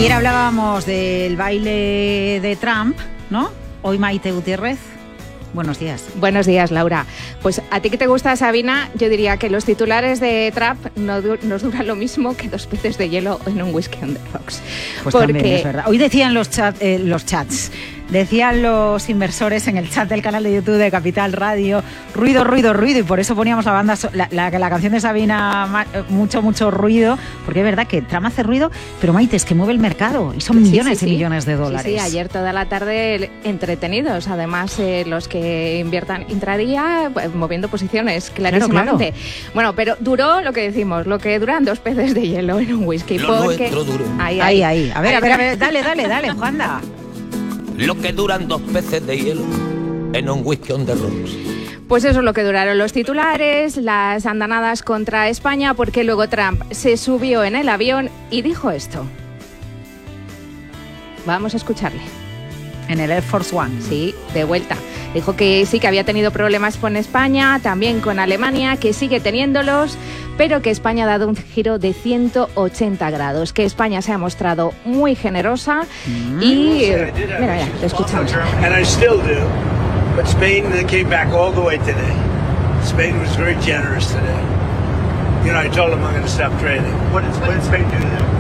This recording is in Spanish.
Ayer hablábamos del baile de Trump, ¿no? Hoy Maite Gutiérrez. Buenos días. Buenos días, Laura. Pues a ti que te gusta, Sabina, yo diría que los titulares de Trump nos duran lo mismo que 2 peces de hielo en un whisky on the rocks. Pues también es verdad. Hoy decían los chats, decían los inversores en el chat del canal de YouTube de Capital Radio, ruido, ruido, ruido, y por eso poníamos la canción de Sabina, mucho ruido, porque es verdad que Trump hace ruido, pero Maite, es que mueve el mercado y son millones y millones de dólares. Sí, ayer toda la tarde entretenidos, además los que inviertan intradía, moviendo posiciones, clarísimamente. Claro. Bueno, pero duró lo que decimos, lo que duran 2 peces de hielo en un whisky. Porque... duro. Ahí. A ver, dale, Juanda. Lo que duran 2 peces de hielo en un whisky on the rocks. Pues eso es lo que duraron los titulares, las andanadas contra España, porque luego Trump se subió en el avión y dijo esto. Vamos a escucharle. En el Air Force One. Sí, de vuelta. Dijo que sí, que había tenido problemas con España, también con Alemania, que sigue teniéndolos, pero que España ha dado un giro de 180 grados, que España se ha mostrado muy generosa y... Mira, lo escuchamos. But Spain came back all the way today. Spain was very generous today. You know, I told them I'm going to stop trading. What did Spain do to them?